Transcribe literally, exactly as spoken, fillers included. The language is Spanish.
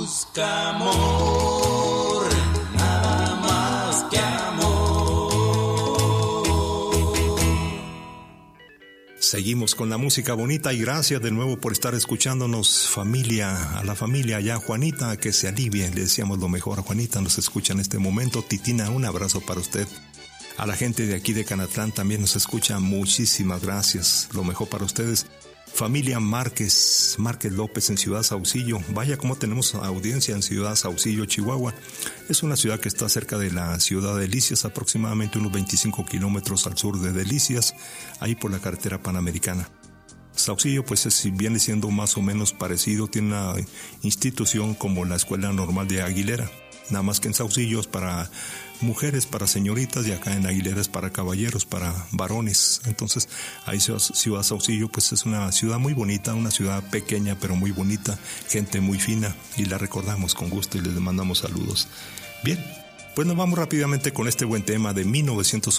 busca amor, nada más que amor. Seguimos con la música bonita y gracias de nuevo por estar escuchándonos, familia, a la familia allá, Juanita, que se alivie, le deseamos lo mejor a Juanita, nos escucha en este momento. Titina, un abrazo para usted. A la gente de aquí de Canatlán también nos escucha, muchísimas gracias, lo mejor para ustedes. Familia Márquez, Márquez López en Ciudad Saucillo, vaya como tenemos audiencia en Ciudad Saucillo, Chihuahua. Es una ciudad que está cerca de la ciudad de Delicias, aproximadamente unos veinticinco kilómetros al sur de Delicias, ahí por la carretera panamericana. Saucillo pues es, viene siendo más o menos parecido, tiene una institución como la Escuela Normal de Aguilera, nada más que en Saucillo es para mujeres, para señoritas, y acá en Aguilera es para caballeros, para varones. Entonces ahí Ciudad Saucillo pues es una ciudad muy bonita, una ciudad pequeña pero muy bonita, gente muy fina, y la recordamos con gusto y les mandamos saludos. Bien, pues nos vamos rápidamente con este buen tema de mil novecientos